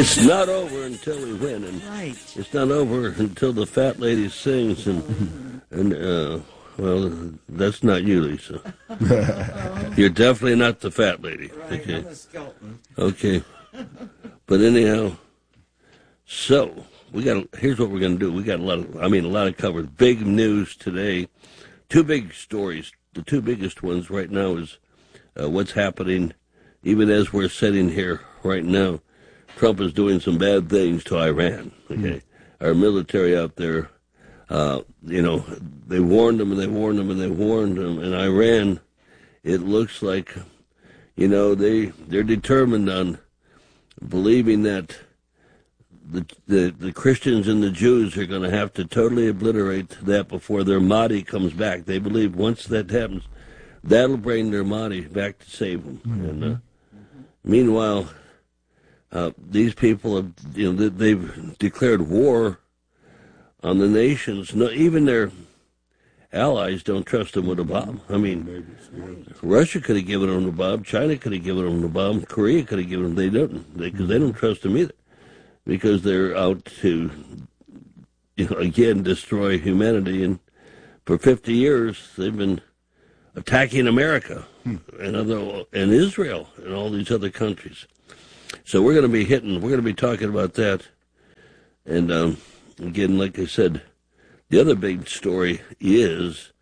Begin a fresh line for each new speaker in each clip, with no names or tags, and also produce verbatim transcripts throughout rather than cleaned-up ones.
It's not over until we win, and
right.
It's not over until the fat lady sings, and and uh, well, that's not you, Lisa. You're definitely not the fat lady.
Right,
okay.
I'm a skeleton.
Okay. But anyhow, so we got. Here's what we're going to do. We got a lot of. I mean, a lot of coverage. Big news today. Two big stories. The two biggest ones right now is uh, what's happening, even as we're sitting here right now. Trump is doing some bad things to Iran. Okay, mm. Our military out there, uh, you know, they warned them and they warned them and they warned them. And Iran, it looks like, you know, they they're determined on believing that the the, the Christians and the Jews are going to have to totally obliterate that before their Mahdi comes back. They believe once that happens, that'll bring their Mahdi back to save them. Mm-hmm. And uh, meanwhile. Uh, these people have, you know, they've declared war on the nations. No, even their allies don't trust them with a bomb. I mean, Russia could have given them the bomb. China could have given them the bomb. Korea could have given them. They don't, because they, they don't trust them either, because they're out to, you know, again destroy humanity. And for fifty years, they've been attacking America hmm. and other and Israel and all these other countries. So we're going to be hitting, we're going to be talking about that. And um, again, like I said, the other big story is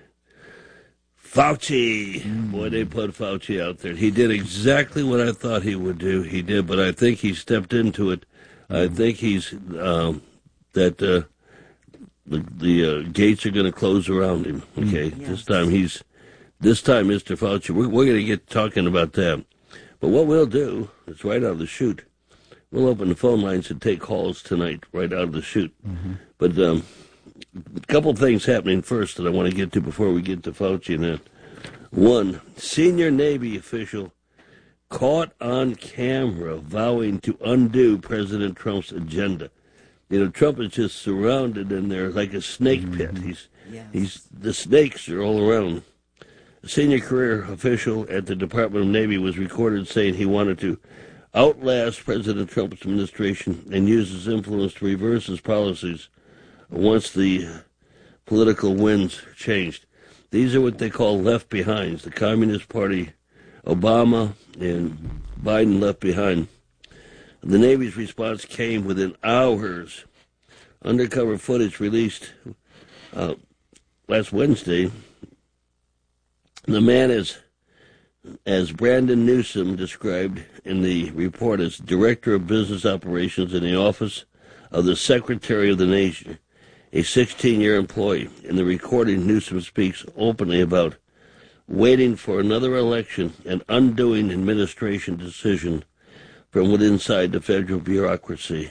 Fauci. Mm. Boy, they put Fauci out there. He did exactly what I thought he would do. He did, but I think he stepped into it. Mm. I think he's, um, that uh, the, the uh, gates are going to close around him. Okay, mm. yes. This time he's, this time Mister Fauci, we're, we're going to get talking about that. But what we'll do, it's right out of the chute. We'll open the phone lines and take calls tonight, right out of the chute. Mm-hmm. But um, a couple of things happening first that I want to get to before we get to Fauci and that. One, senior Navy official caught on camera vowing to undo President Trump's agenda. You know, Trump is just surrounded in there like a snake pit. Mm-hmm. He's, yes. he's the snakes are all around. A senior career official at the Department of Navy was recorded saying he wanted to outlast President Trump's administration and use his influence to reverse his policies once the political winds changed. These are what they call left behinds. The Communist Party, Obama, and Biden left behind. The Navy's response came within hours. Undercover footage released uh, last Wednesday. The man is, as Brandon Newsom described in the report, as Director of Business Operations in the Office of the Secretary of the Nation, a sixteen-year employee. In the recording, Newsom speaks openly about waiting for another election and undoing administration decision from within inside the federal bureaucracy.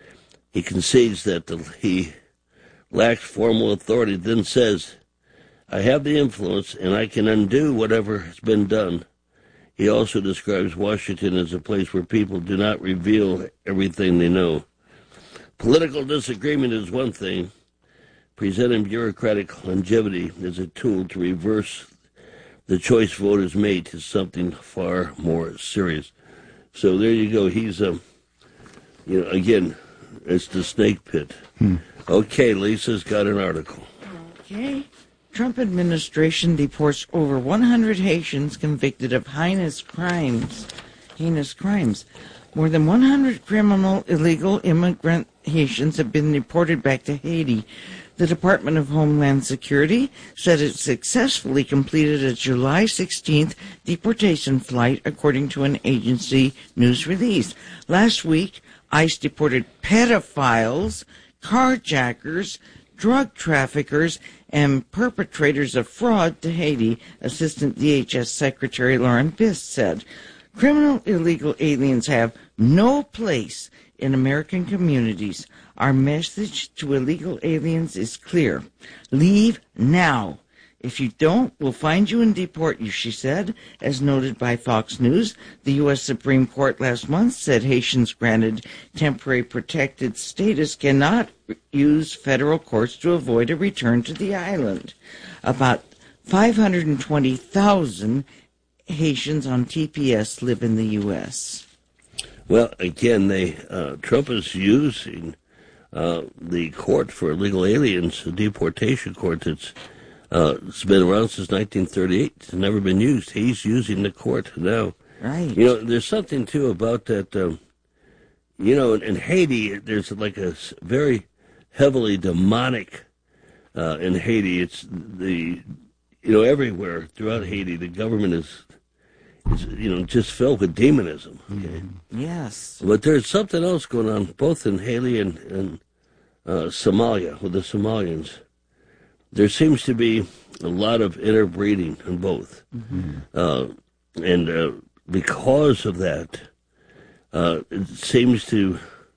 He concedes that the, he lacks formal authority, then says, I have the influence, and I can undo whatever has been done. He also describes Washington as a place where people do not reveal everything they know. Political disagreement is one thing. Presenting bureaucratic longevity as a tool to reverse the choice voters made is something far more serious. So there you go. He's, um, you know, again, it's the snake pit. Hmm. Okay, Lisa's got an article.
Okay. Trump administration deports over one hundred Haitians convicted of heinous crimes. Heinous crimes. More than one hundred criminal illegal immigrant Haitians have been deported back to Haiti. The Department of Homeland Security said it successfully completed a July sixteenth deportation flight, according to an agency news release. Last week, ICE deported pedophiles, carjackers, drug traffickers, and perpetrators of fraud to Haiti, Assistant D H S Secretary Lauren Fisk said. Criminal illegal aliens have no place in American communities. Our message to illegal aliens is clear. Leave now. If you don't, we'll find you and deport you, she said, as noted by Fox News. The U S Supreme Court last month said Haitians granted temporary protected status cannot use federal courts to avoid a return to the island. About five hundred twenty thousand Haitians on T P S live in the U S
Well, again, they uh, Trump is using uh, the court for illegal aliens, the deportation court that's uh, it's been around since nineteen thirty-eight. It's never been used. He's using the court now.
Right.
You know, there's something, too, about that, um, you know, in, in Haiti, there's like a very heavily demonic, uh, in Haiti, it's the, you know, everywhere throughout Haiti, the government is, is you know, just filled with demonism. Okay?
Yes.
But there's something else going on, both in Haiti and, and uh, Somalia, with the Somalians. There seems to be a lot of interbreeding in both. Mm-hmm. Uh, and uh, because of that, uh, it seems to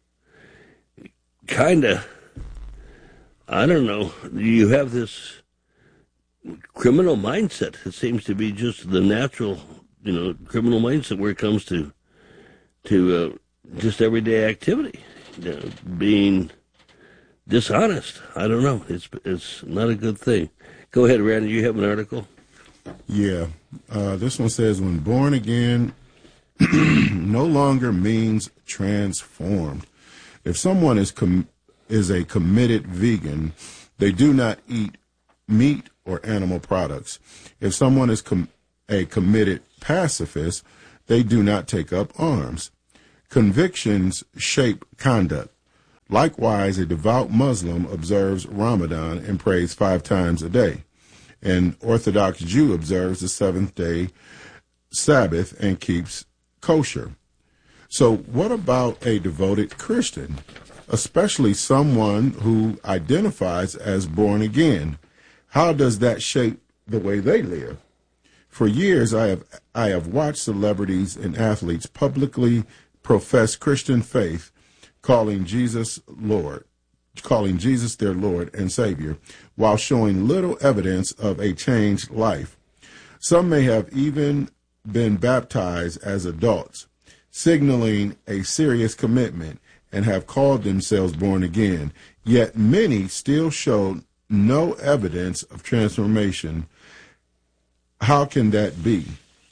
kind of, I don't know, you have this criminal mindset. It seems to be just the natural, you know, criminal mindset where it comes to to uh, just everyday activity, you know, being dishonest. I don't know. It's it's not a good thing. Go ahead, Randy. You have an article?
Yeah. Uh, this one says, when born again no longer means transformed. If someone is com- is a committed vegan, they do not eat meat or animal products. If someone is com- a committed pacifist, they do not take up arms. Convictions shape conduct. Likewise, a devout Muslim observes Ramadan and prays five times a day. An Orthodox Jew observes the seventh-day Sabbath and keeps kosher. So what about a devoted Christian, especially someone who identifies as born again? How does that shape the way they live? For years, I have I have watched celebrities and athletes publicly profess Christian faith, calling Jesus Lord, calling Jesus their Lord and Savior, while showing little evidence of a changed life. Some may have even been baptized as adults, signaling a serious commitment, and have called themselves born again. Yet many still show no evidence of transformation. How can that be?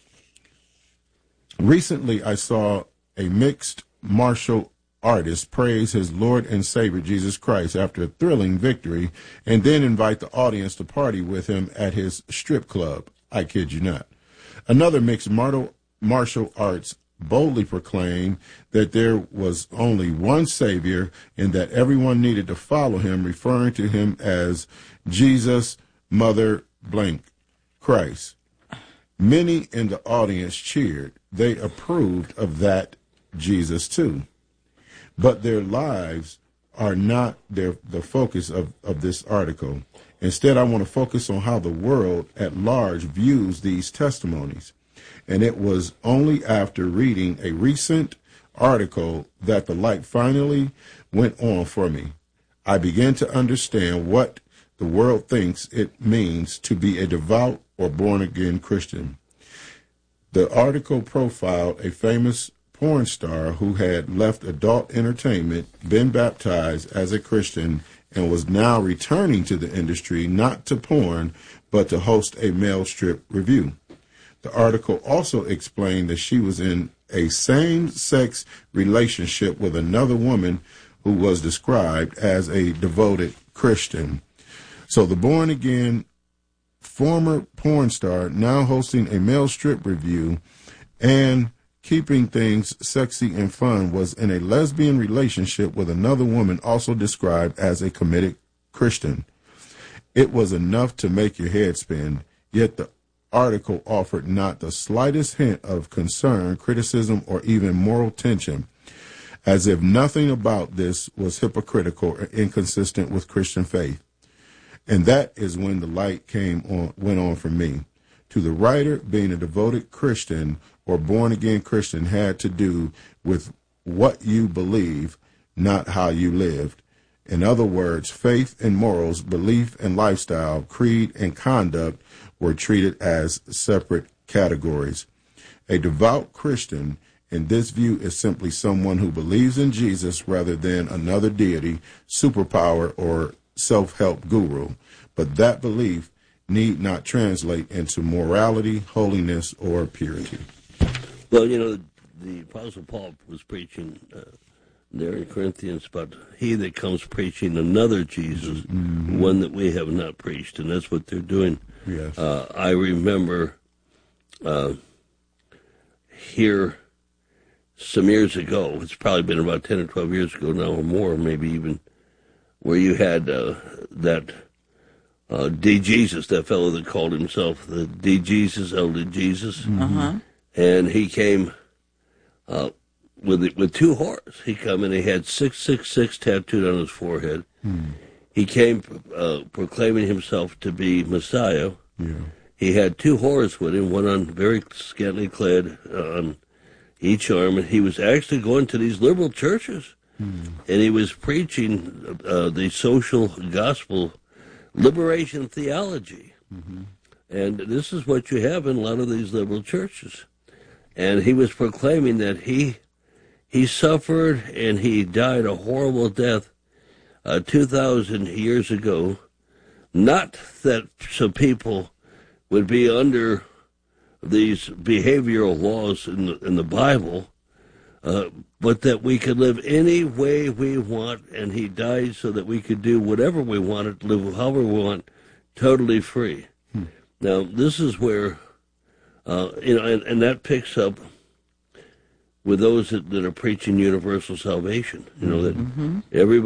Recently, I saw a mixed martial artist praise his Lord and Savior Jesus Christ after a thrilling victory, and then invite the audience to party with him at his strip club. I kid you not. Another mixed martial arts boldly proclaimed that there was only one Savior and that everyone needed to follow him, referring to him as Jesus, Mother Blank, Christ. Many in the audience cheered. They approved of that Jesus too. But their lives are not their, the focus of, of this article. Instead, I want to focus on how the world at large views these testimonies. And it was only after reading a recent article that the light finally went on for me. I began to understand what the world thinks it means to be a devout or born-again Christian. The article profiled a famous porn star who had left adult entertainment, been baptized as a Christian, and was now returning to the industry, not to porn, but to host a male strip review. The article also explained that she was in a same-sex relationship with another woman who was described as a devoted Christian. So the born-again former porn star, now hosting a male strip review and keeping things sexy and fun, was in a lesbian relationship with another woman also described as a committed Christian. It was enough to make your head spin, yet the article offered not the slightest hint of concern, criticism, or even moral tension, as if nothing about this was hypocritical or inconsistent with Christian faith. And that is when the light came on, went on for me. To the writer, being a devoted Christian or born-again Christian had to do with what you believe, not how you lived. In other words, faith and morals, belief and lifestyle, creed and conduct were treated as separate categories. A devout Christian, in this view, is simply someone who believes in Jesus rather than another deity, superpower, or self-help guru. But that belief need not translate into morality, holiness, or purity.
Well, you know, the Apostle Paul was preaching uh, there in Corinthians, but he that comes preaching another Jesus, mm-hmm. one that we have not preached, and that's what they're doing.
Yes.
Uh, I remember uh, here some years ago, it's probably been about ten or twelve years ago now or more, maybe even, where you had uh, that uh, D. Jesus, that fellow that called himself the D. Jesus, Elder Jesus,
Uh-huh.
and he came uh, with with two horses. He come and he had six six six tattooed on his forehead.
Hmm.
He came uh, proclaiming himself to be Messiah.
Yeah.
He had two whores with him, one on very scantily clad uh, on each arm, and he was actually going to these liberal churches, hmm. and he was preaching uh, the social gospel, liberation theology. Mm-hmm. And this is what you have in a lot of these liberal churches. And he was proclaiming that he he suffered and he died a horrible death uh, two thousand years ago. Not that some people would be under these behavioral laws in the, in the Bible, uh, but that we could live any way we want, and he died so that we could do whatever we wanted, live however we want, totally free. Hmm. Now, this is where, uh, you know, and, and that picks up with those that, that are preaching universal salvation, you know, that mm-hmm. everybody